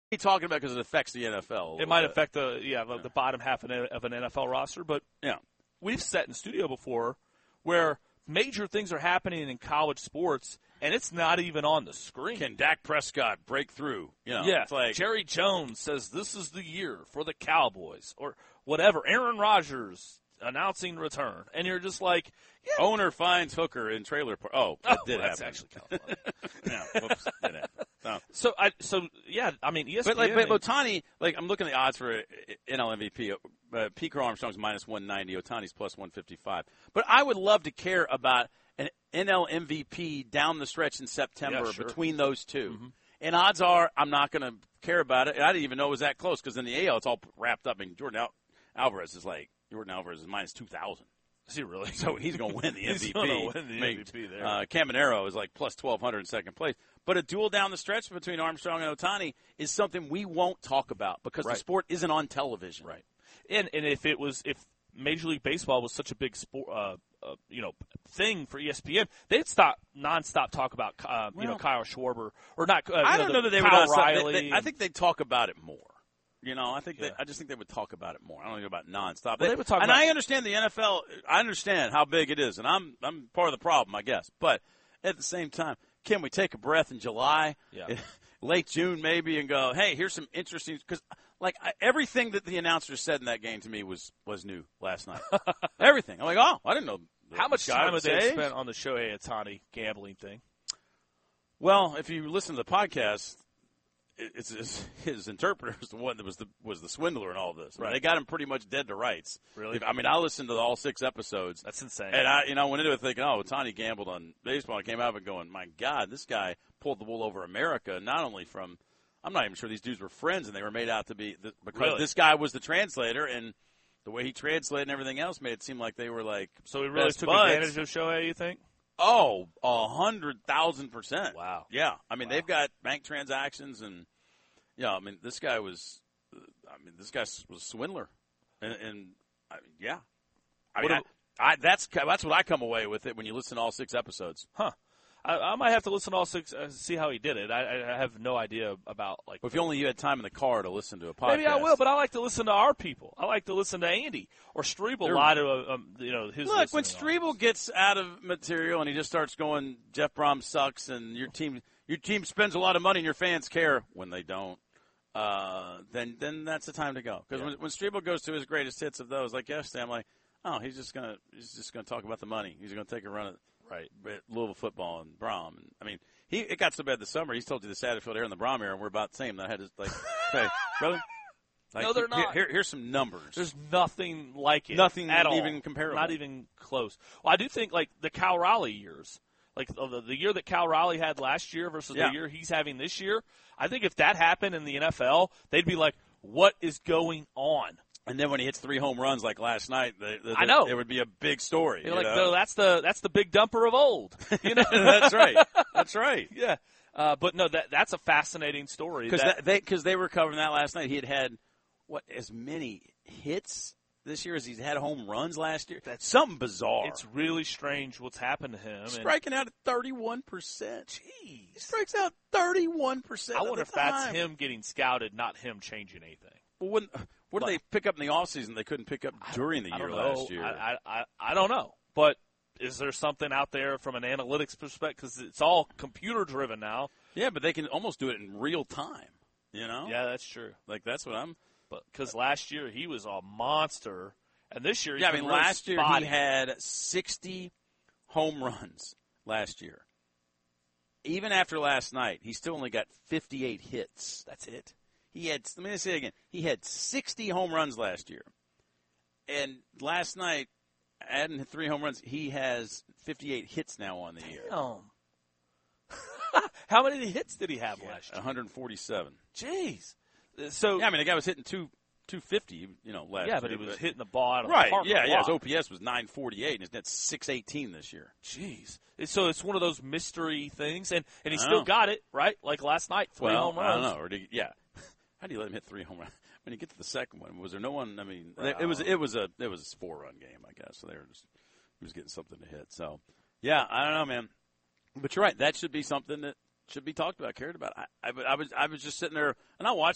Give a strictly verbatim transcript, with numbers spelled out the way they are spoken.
You're talking about because it affects the N F L. It might bit. affect the yeah, the, yeah the bottom half of an N F L roster, but yeah. we've sat in studio before where major things are happening in college sports, and it's not even on the screen. Can Dak Prescott break through? You know, yeah, it's like Jerry Jones says this is the year for the Cowboys or whatever. Aaron Rodgers announcing return, and you're just like, yeah. Owner finds hooker in trailer park. Oh, that oh, did that's happen. actually kind of funny. yeah, whoops, did happen. No. So, I, so yeah, I mean, E S P N. But like, but Ohtani, like, I'm looking at the odds for N L M V P. Uh, Pete Crow Armstrong's minus one ninety. Ohtani's plus one fifty-five. But I would love to care about an N L M V P down the stretch in September yeah, sure. between those two. Mm-hmm. And odds are I'm not going to care about it. I didn't even know it was that close because in the A L it's all wrapped up. I mean, Jordan Al- Alvarez is like Jordan Alvarez is minus two thousand. Is he really? So he's going to win the M V P. He's going to win the M V P there. Uh, Caminero is like plus twelve hundred in second place. But a duel down the stretch between Armstrong and Ohtani is something we won't talk about because right. the sport isn't on television. Right. And and if it was if Major League Baseball was such a big sport, uh, uh, you know, thing for E S P N, they'd stop nonstop talk about uh, well, you know Kyle Schwarber or not. Uh, I you don't know, know the, that they Kyle would. Riley They, they, I think they'd talk about it more. You know, I think yeah. that I just think they would talk about it more. I don't know about nonstop. Well, they, they would talk and about, I understand the N F L. I understand how big it is, and I'm I'm part of the problem, I guess. But at the same time, can we take a breath in July, yeah. late June maybe, and go, hey, here's some interesting because like I, everything that the announcers said in that game to me was was new last night. Everything. I'm like, oh, I didn't know. How much time have they saved? spent on the Shohei Ohtani gambling thing? Well, if you listen to the podcast, it's his, his interpreter was the one that was the was the swindler in all this. Right. They got him pretty much dead to rights. Really? I mean, I listened to all six episodes. That's insane. And I, you know, went into it thinking, oh, Ohtani gambled on baseball. I came out of it going, my God, this guy pulled the wool over America. Not only from, I'm not even sure these dudes were friends, and they were made out to be the, because really? this guy was the translator, and the way he translated and everything else made it seem like they were like. So he really best took buds. advantage of Shohei, you think? Oh, a hundred thousand percent. Wow. Yeah, I mean wow. they've got bank transactions and. Yeah, I mean, this guy was, I mean, this guy was a swindler, and, and I mean, yeah, I mean, I, I, that's that's what I come away with it when you listen to all six episodes. Huh? I, I might have to listen to all six, uh, see how he did it. I, I have no idea about like. Well, if you only you had time in the car to listen to a podcast, maybe I will. But I like to listen to our people. I like to listen to Andy or Strebel lie to uh, um, you know his. Look, when Strebel Strebel gets out of material and he just starts going, Jeff Brom sucks, and your team your team spends a lot of money and your fans care when they don't. Uh, then then that's the time to go because yeah. when, when Strebel goes to his greatest hits of those, like yesterday, I'm like, oh, he's just gonna he's just gonna talk about the money. He's gonna take a run at right at Louisville football and Brom. And, I mean, he it got so bad this summer. He's told you the Satterfield era and the Brom era, and we're about the same. I had to like say, really? Like, no, they're not. Here, here, here's some numbers. There's nothing like it. Nothing at even all. comparable. Not even close. Well, I do think like the Cal Raleigh years. Like the, the year that Cal Raleigh had last year versus yeah. the year he's having this year, I think if that happened in the N F L, they'd be like, what is going on? And then when he hits three home runs like last night, the, the, I know. it would be a big story. You're you like, know? no, that's the that's the big dumper of old. You know? That's right. That's right. Yeah. Uh, but, no, that that's a fascinating story. Because that, they, cause they were covering that last night. He had had, what, as many hits this year as he's had home runs last year. That's something bizarre. It's really strange what's happened to him. Striking out at thirty-one percent. Jeez. He strikes out thirty-one percent I wonder of the if that's time. him getting scouted, not him changing anything. Well, when, what Like, did they pick up in the offseason they couldn't pick up during the I year don't know. last year? I, I, I don't know. But is there something out there from an analytics perspective? Because it's all computer-driven now. Yeah, but they can almost do it in real time, you know? Yeah, that's true. Like, that's what I'm – But because last year he was a monster, and this year he's Yeah, I been mean, really last year spotty. he had sixty home runs last year. Even after last night, he still only got fifty-eight hits. That's it. He had, let me say it again, he had sixty home runs last year. And last night, adding three home runs, he has fifty-eight hits now on the year. Damn. How many hits did he have yeah, last year? one hundred forty-seven. Jeez. So yeah, I mean, the guy was hitting two, two fifty, you know, last yeah, year. but he was hitting the ball out of right, the park. yeah, a yeah. lot. His O P S was nine forty-eight, and his net's six eighteen this year. Jeez. So it's one of those mystery things, and, and he I still know. got it, right? Like last night, three well, home runs. I don't know. Or did he, yeah. How do you let him hit three home runs? When you get to the second one, was there no one? I mean, Right. it was it was a it was a four run game, I guess. So they were just he was getting something to hit. So yeah, I don't know, man. But you're right. That should be something that should be talked about, cared about. I, I, I was I was just sitting there, and I watched